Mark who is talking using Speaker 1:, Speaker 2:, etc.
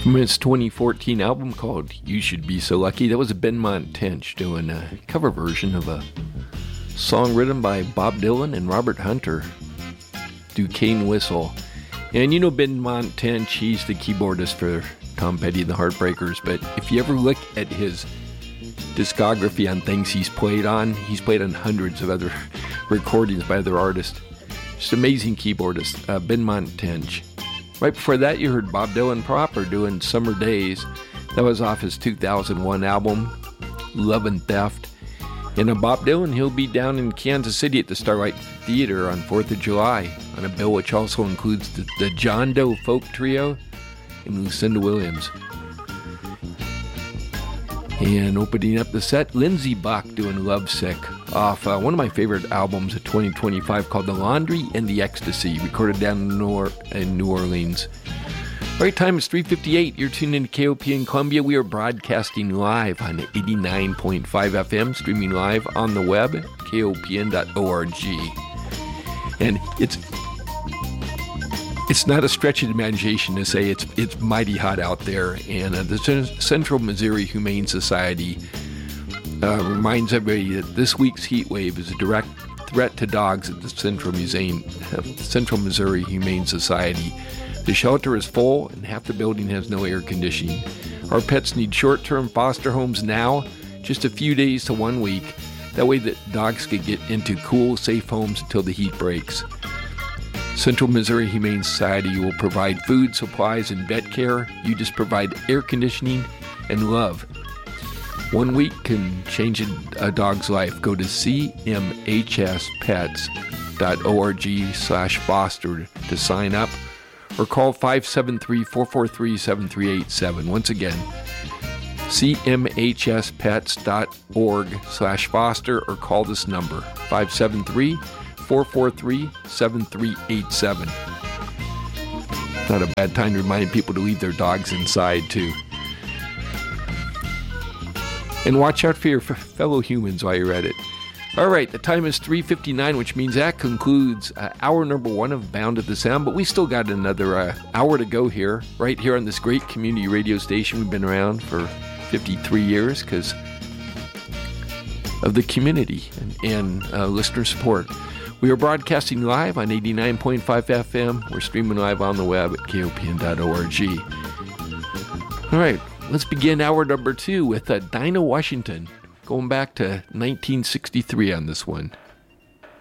Speaker 1: From his 2014 album called You Should Be So Lucky, that was Benmont Tench doing a cover version of a song written by Bob Dylan and Robert Hunter, Duquesne Whistle. And you know Benmont Tench, he's the keyboardist for Tom Petty and the Heartbreakers, but if you ever look at his discography on things he's played on hundreds of other recordings by other artists. Just amazing keyboardist, Benmont Tench. Right before that, you heard Bob Dylan proper doing Summer Days. That was off his 2001 album, Love and Theft. And Bob Dylan, he'll be down in Kansas City at the Starlight Theater on 4th of July on a bill which also includes the John Doe Folk Trio and Lucinda Williams. And opening up the set, Lindsey Buck doing Lovesick off one of my favorite albums of 2025 called The Laundry and the Ecstasy, recorded down in New Orleans. All right, time is 3:58. You're tuned into KOP in Columbia. We are broadcasting live on 89.5 FM, streaming live on the web, kopn.org. And it's not a stretch of imagination to say it's mighty hot out there, and the Central Missouri Humane Society reminds everybody that this week's heat wave is a direct threat to dogs at the Central Missouri Humane Society. The shelter is full, and half the building has no air conditioning. Our pets need short-term foster homes now, just a few days to 1 week. That way that dogs could get into cool, safe homes until the heat breaks. Central Missouri Humane Society will provide food, supplies, and vet care. You just provide air conditioning and love. 1 week can change a dog's life. Go to cmhspets.org/foster to sign up, or call 573-443-7387. Once again, cmhspets.org/foster, or call this number, 573-443-7387. Not a bad time to remind people to leave their dogs inside, too. And watch out for your fellow humans while you're at it. All right, the time is 3:59, which means that concludes hour number 1 of Bound at the Sound, but we still got another hour to go here, right here on this great community radio station. We've been around for 53 years because of the community and listener support. We are broadcasting live on 89.5 FM. We're streaming live on the web at kopn.org. All right, let's begin hour number 2 with Dinah Washington, going back to 1963 on this one.